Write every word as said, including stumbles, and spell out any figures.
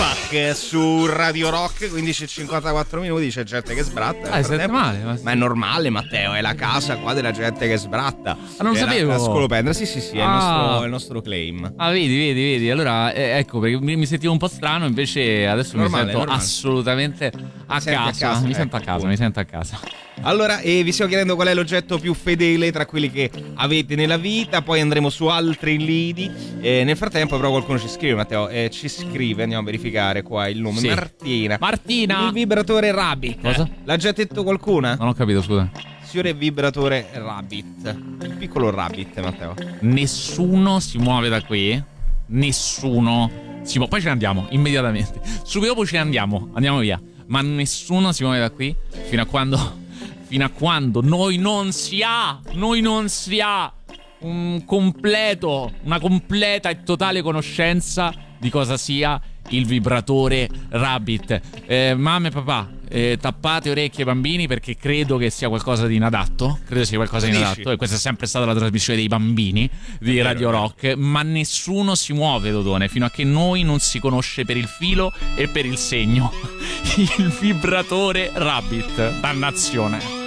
Tupac su Radio Rock, quindici e cinquantaquattro minuti, c'è gente che sbratta. Ah, è male, ma... ma è normale, Matteo, è la casa qua della gente che sbratta. Ah, non lo sapevo. La, la scolopendra, sì sì sì, è, ah. il nostro, è il nostro claim. Ah, vedi, vedi, vedi. Allora, eh, ecco, perché mi, mi sentivo un po' strano, invece adesso normale, mi sento normale. assolutamente a casa. a casa. Mi ecco, sento a casa, appunto. mi sento a casa. Allora, eh, vi stiamo chiedendo qual è l'oggetto più fedele tra quelli che avete nella vita, poi andremo su altri lidi. Eh, nel frattempo però qualcuno ci scrive, Matteo, eh, ci scrive, andiamo a verificare qua il nome. Sì. Martina. Martina. Il vibratore Rabbit. Cosa? L'ha già detto qualcuna? Non ho capito, scusa. Signore vibratore Rabbit. Il piccolo Rabbit, Matteo. Nessuno si muove da qui. Nessuno si muove. Poi ce ne andiamo, immediatamente. Subito dopo ce ne andiamo, andiamo via. Ma nessuno si muove da qui fino a quando... Fino a quando noi non si ha, noi non si ha un completo, una completa e totale conoscenza di cosa sia il vibratore Rabbit. Eh, mamma e papà, eh, tappate orecchie ai bambini, perché credo che sia qualcosa di inadatto. Credo sia qualcosa di inadatto. E questa è sempre stata la trasmissione dei bambini di Radio Rock. Ma nessuno si muove, Dodone, fino a che noi non si conosce per il filo e per il segno il vibratore Rabbit. Dannazione.